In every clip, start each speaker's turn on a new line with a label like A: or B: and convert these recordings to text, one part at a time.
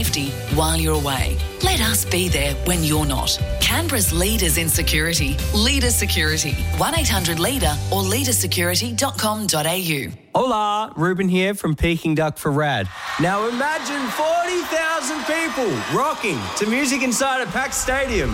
A: while you're away. Let us be there when you're not. Canberra's leaders in security. Leader Security. 1-800-LEADER or leadersecurity.com.au.
B: Hola, Ruben here from Peking Duck for Rad. Now imagine 40,000 people rocking to music inside a packed stadium.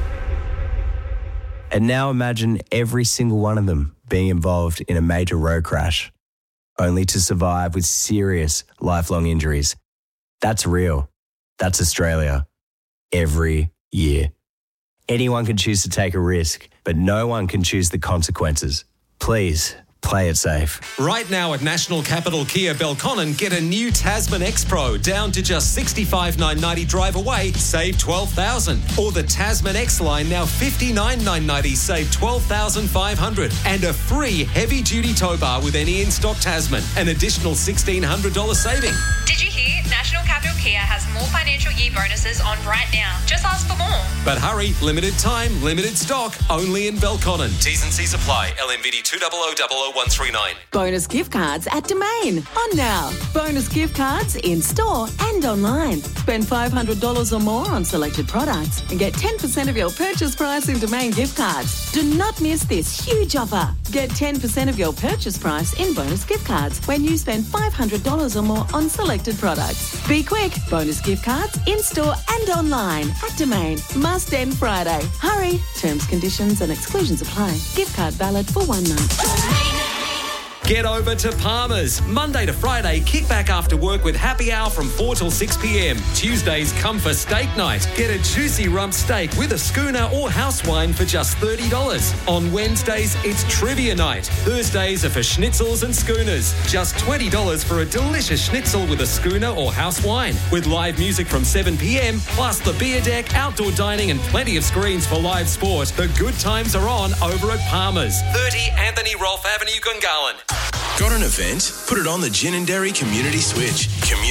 B: And now imagine every single one of them being involved in a major road crash, only to survive with serious lifelong injuries. That's real. That's Australia. Every year. Anyone can choose to take a risk, but no one can choose the consequences. Please, play it safe.
C: Right now at National Capital Kia Belconnen, get a new Tasman X Pro down to just $65,990 drive away, save $12,000. Or the Tasman X line now $59,990, save $12,500. And a free heavy-duty tow bar with any in-stock Tasman, an additional $1,600 saving.
D: Did you hear? National Capital Kia has more financial year bonuses on right now. Just ask for more.
C: But hurry, limited time, limited stock, only in Belconnen. T's and C's apply. LMVD 2000139.
E: Bonus gift cards at Domain. On now. Bonus gift cards in store and online. Spend $500 or more on selected products and get 10% of your purchase price in Domain gift cards. Do not miss this huge offer. Get 10% of your purchase price in bonus gift cards when you spend $500 or more on selected products. Be quick. Bonus gift cards in store and online at Domain. Must end Friday. Hurry. Terms, conditions and exclusions apply. Gift card valid for 1 month.
C: Get over to Palmer's. Monday to Friday, kick back after work with happy hour from 4 till 6 p.m. Tuesdays, come for steak night. Get a juicy rump steak with a schooner or house wine for just $30. On Wednesdays, it's trivia night. Thursdays are for schnitzels and schooners. Just $20 for a delicious schnitzel with a schooner or house wine. With live music from 7 p.m, plus the beer deck, outdoor dining and plenty of screens for live sport. The good times are on over at Palmer's. 30 Anthony Rolfe Avenue, Gungahlin.
F: Got an event? Put it on the Gin and Dairy Community Switch.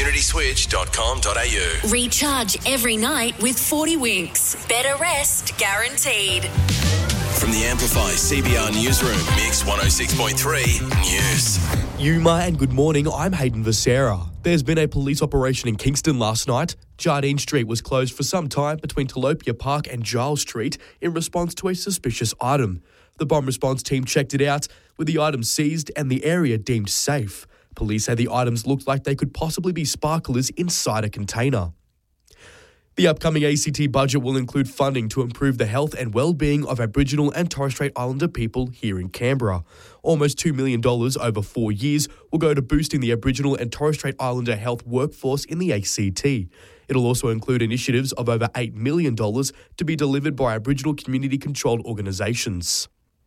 F: communityswitch.com.au.
G: Recharge every night with 40 Winks. Better rest guaranteed.
F: From the Amplify CBR Newsroom, Mix 106.3 News.
H: Yuma and good morning, I'm Hayden Visera. There's been a police operation in Kingston last night. Jardine Street was closed for some time between Tilapia Park and Giles Street in response to a suspicious item. The bomb response team checked it out, with the items seized and the area deemed safe. Police say the items looked like they could possibly be sparklers inside a container. The upcoming ACT budget will include funding to improve the health and well-being of Aboriginal and Torres Strait Islander people here in Canberra. Almost $2 million over 4 years will go to boosting the Aboriginal and Torres Strait Islander health workforce in the ACT. It'll also include initiatives of over $8 million to be delivered by Aboriginal community-controlled organisations.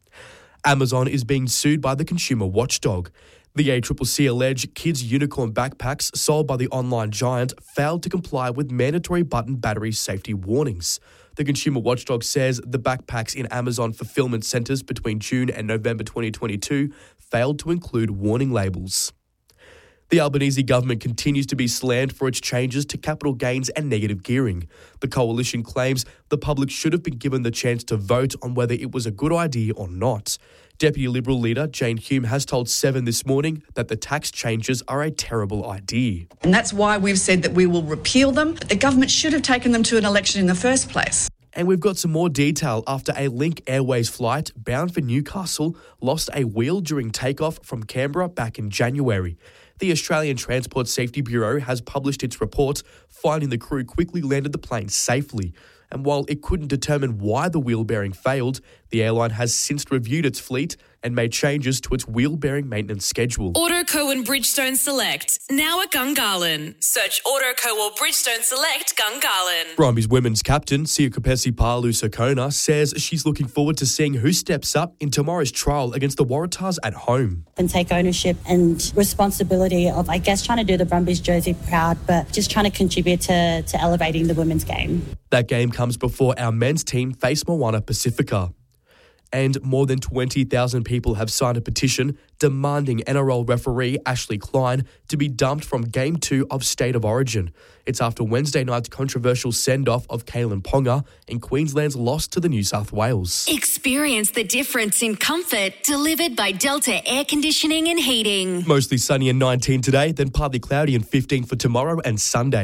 H: Amazon is being sued by the consumer watchdog. The ACCC allege kids' unicorn backpacks sold by the online giant failed to comply with mandatory button battery safety warnings. The consumer watchdog says the backpacks in Amazon fulfillment centres between June and November 2022 failed to include warning labels. The Albanese government continues to be slammed for its changes to capital gains and negative gearing. The coalition claims the public should have been given the chance to vote on whether it was a good idea or not. Deputy Liberal leader Jane Hume has told Seven this morning that the tax changes are a terrible idea.
I: And that's why we've said that we will repeal them, but the government should have taken them to an election in the first place.
H: And we've got some more detail after a Link Airways flight bound for Newcastle lost a wheel during takeoff from Canberra back in January. The Australian Transport Safety Bureau has published its report, finding the crew quickly landed the plane safely. And while it couldn't determine why the wheel bearing failed, the airline has since reviewed its fleet and made changes to its wheel bearing maintenance schedule.
G: Autoco and Bridgestone Select, now at Gungahlin. Search Autoco or Bridgestone Select Gungahlin.
H: Brumbies women's captain, Siakapesi Palu-Sakona, says she's looking forward to seeing who steps up in tomorrow's trial against the Waratahs at home.
J: And take ownership and responsibility of, I guess, trying to do the Brumbies jersey proud, but just trying to contribute to elevating the women's game.
H: That game comes before our men's team face Moana Pacifica. And more than 20,000 people have signed a petition demanding NRL referee Ashley Klein to be dumped from Game 2 of State of Origin. It's after Wednesday night's controversial send-off of Kalen Ponga and Queensland's loss to the New South Wales.
G: Experience the difference in comfort delivered by Delta Air Conditioning and Heating.
H: Mostly sunny and 19 today, then partly cloudy and 15 for tomorrow and Sunday.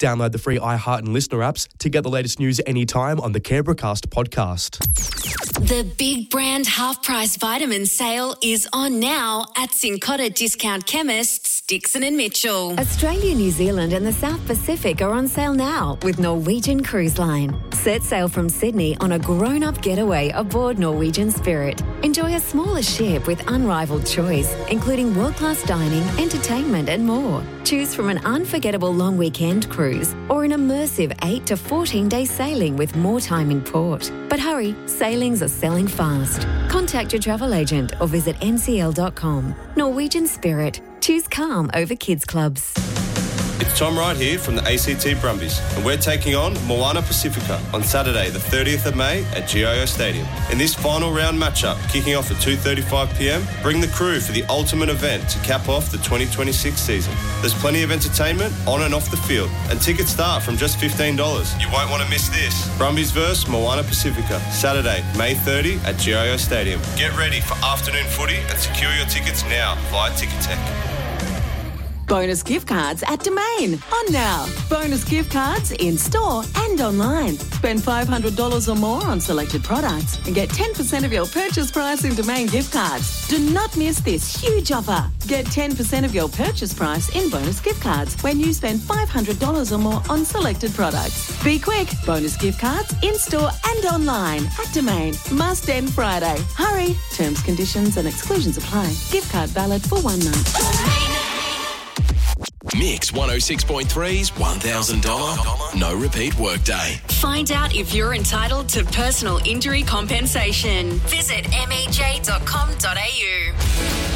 H: Download the free iHeart and Listener apps to get the latest news anytime on the Canberracast podcast.
K: The big brand half-price vitamin sale is on now at Cincotta Discount Chemists, Dixon and Mitchell.
L: Australia, New Zealand and the South Pacific are on sale now with Norwegian Cruise Line. Set sail from Sydney on a grown-up getaway aboard Norwegian Spirit. Enjoy a smaller ship with unrivaled choice, including world-class dining, entertainment and more. Choose from an unforgettable long weekend cruise or an immersive 8 to 14-day sailing with more time in port. But hurry, sailings are selling fast. Contact your travel agent or visit ncl.com. Norwegian Spirit. Choose calm over kids clubs.
M: It's Tom Wright here from the ACT Brumbies, and we're taking on Moana Pacifica on Saturday the 30th of May at GIO Stadium. In this final round matchup, kicking off at 2:35pm, bring the crew for the ultimate event to cap off the 2026 season. There's plenty of entertainment on and off the field, and tickets start from just $15. You won't want to miss this. Brumbies vs Moana Pacifica, Saturday, May 30 at GIO Stadium. Get ready for afternoon footy and secure your tickets now via Ticketek.
E: Bonus gift cards at Domain. On now. Bonus gift cards in store and online. Spend $500 or more on selected products and get 10% of your purchase price in Domain gift cards. Do not miss this huge offer. Get 10% of your purchase price in bonus gift cards when you spend $500 or more on selected products. Be quick. Bonus gift cards in store and online at Domain. Must end Friday. Hurry. Terms, conditions and exclusions apply. Gift card valid for 1 month.
F: Mix 106.3's $1,000 no repeat workday.
K: Find out if you're entitled to personal injury compensation. Visit mej.com.au.